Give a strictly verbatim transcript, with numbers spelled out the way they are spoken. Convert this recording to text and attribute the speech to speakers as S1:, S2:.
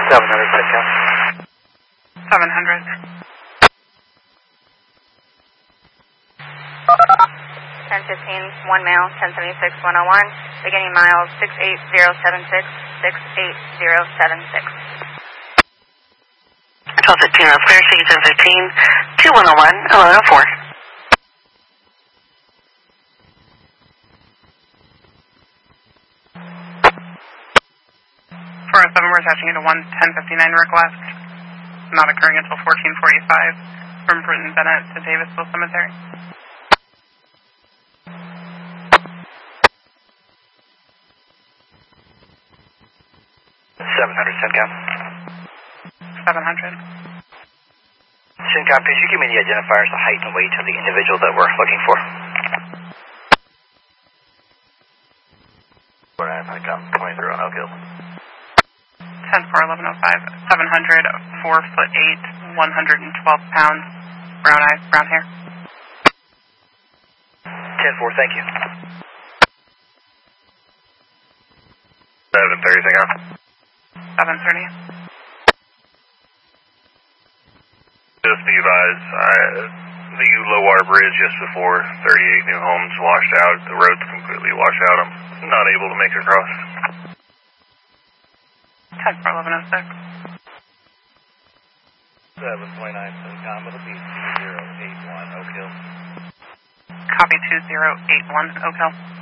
S1: seven hundred, SINCAP.
S2: seven hundred.
S3: ten fifteen, one male, ten seventy-six, one oh one, beginning miles six eight zero seven six, six eight zero seven six.
S4: twelve fifteen, that's clear, C ten fifteen, two one oh one, eleven oh four.
S2: four oh seven, we're attaching it to one ten fifty-nine request, not occurring until fourteen forty-five, from Britton Bennett to Davisville Cemetery.
S1: seven hundred, SINCAP.
S2: seven hundred.
S1: SINCAP, could you give me the identifiers, the height and weight of the individual that we're looking for? Where am I come? Coming through on Oak Hill.
S2: ten four, eleven oh five, seven hundred, four foot eight, one hundred twelve pounds, brown eyes, brown hair.
S1: ten four, thank you.
S5: seven thirty, SINCAP.
S2: seven thirty.
S5: Just be advised, I, the low water bridge just before thirty-eight new homes washed out. The road's completely washed out. I'm not able to make it across.
S2: ten four, eleven oh six.
S1: seven twenty-nine, SINCAP, it'll be two zero eight one, Oak Hill.
S2: Copy two zero eight one, Oak Hill.